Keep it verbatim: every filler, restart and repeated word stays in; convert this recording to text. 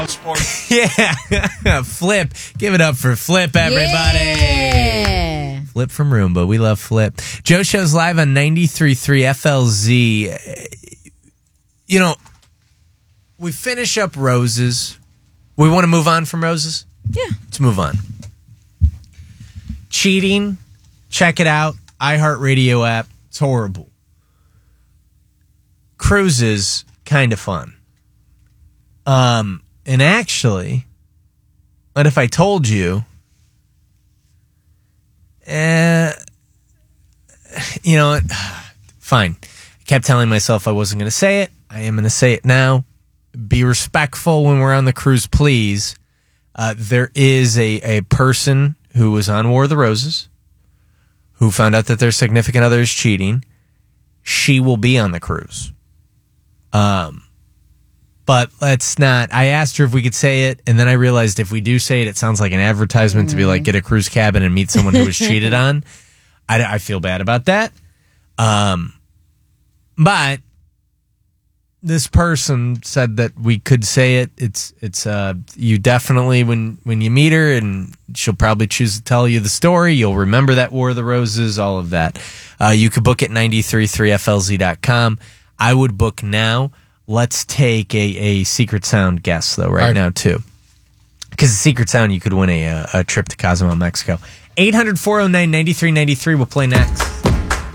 sports. Yeah. Flip. Give it up for Flip, everybody. Yeah. Flip from Roomba. We love Flip. Joe Show's live on ninety-three point three F L Z. You know, we finish up Roses. We want to move on from Roses? Yeah. Let's move on. Cheating. Check it out. iHeartRadio app. It's horrible. Cruises. Kind of fun. Um, and actually, what if I told you, uh, you know what? Fine. I kept telling myself I wasn't going to say it. I am going to say it now. Be respectful when we're on the cruise, please. Uh, there is a, a person who was on War of the Roses who found out that their significant other is cheating. She will be on the cruise. Um, but let's not. I asked her if we could say it, and then I realized if we do say it, it sounds like an advertisement mm-hmm. to be like, get a cruise cabin and meet someone who was cheated on. I, I feel bad about that. Um, but this person said that we could say it. It's it's uh you definitely when when you meet her, and she'll probably choose to tell you the story. You'll remember that War of the Roses, all of that. Uh, you could book at ninety-three point three F L Z dot com. I would book now. Let's take a, a Secret Sound guess, though, right, right. now, too. Because the Secret Sound, you could win a, a trip to Cozumel, Mexico. eight hundred, four oh nine, ninety-three ninety-three. We'll play next.